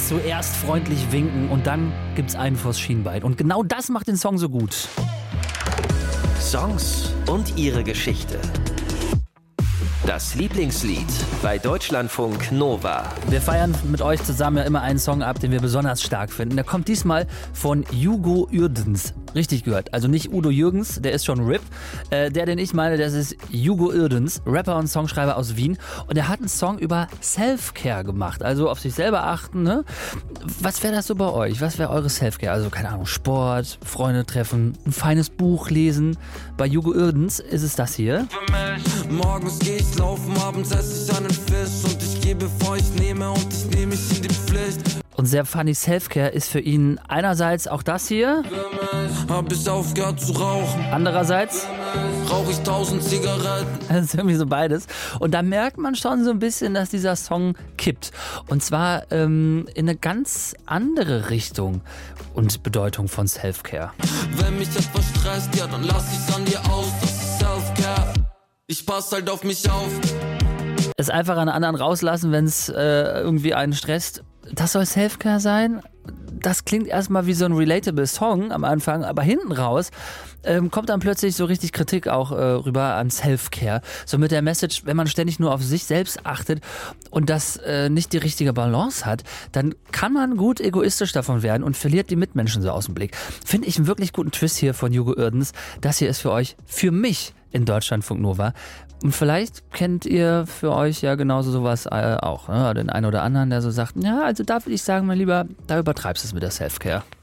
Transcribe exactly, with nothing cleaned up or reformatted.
heißt zuerst freundlich winken und dann gibt's einen vors Schienbein. Und genau das macht den Song so gut. Songs und ihre Geschichte. Das Lieblingslied bei Deutschlandfunk Nova. Wir feiern mit euch zusammen ja immer einen Song ab, den wir besonders stark finden. Der kommt diesmal von Hugo Uerdens. Richtig gehört. Also nicht Udo Jürgens, der ist schon R I P. Äh, der, den ich meine, das ist Hugo Uerdens, Rapper und Songschreiber aus Wien. Und er hat einen Song über Self-Care gemacht. Also auf sich selber achten. Ne? Was wäre das so bei euch? Was wäre eure Self-Care? Also keine Ahnung, Sport, Freunde treffen, ein feines Buch lesen. Bei Hugo Uerdens ist es das hier. Morgens geh ich laufen, abends esse ich einen Fisch und ich gehe, bevor ich nehme und ich nehme mich in die Pflicht. Und sehr funny Self-Care ist für ihn einerseits auch das hier. Hab ich aufgehört zu rauchen. Andererseits rauche ich tausend Zigaretten. Das ist irgendwie so beides. Und da merkt man schon so ein bisschen, dass dieser Song kippt. Und zwar ähm, in eine ganz andere Richtung und Bedeutung von Self-Care. Wenn mich etwas stresst, ja, dann lass ich's an dir aus. Das ist Self-Care. Ich pass halt auf mich auf. Es einfach an anderen rauslassen, wenn es äh, irgendwie einen stresst. Das soll Self-Care sein? Das klingt erstmal wie so ein relatable Song am Anfang, aber hinten raus ähm, kommt dann plötzlich so richtig Kritik auch äh, rüber an Self-Care. So mit der Message, wenn man ständig nur auf sich selbst achtet und das äh, nicht die richtige Balance hat, dann kann man gut egoistisch davon werden und verliert die Mitmenschen so aus dem Blick. Finde ich einen wirklich guten Twist hier von Hugo Uerdens. Das hier ist für euch, für mich in Deutschlandfunk Nova. Und vielleicht kennt ihr für euch ja genauso sowas äh, auch. Ne? Den einen oder anderen, der so sagt, ja, also da würde ich sagen, mein Lieber, da übertreibst du es mit der Self-Care.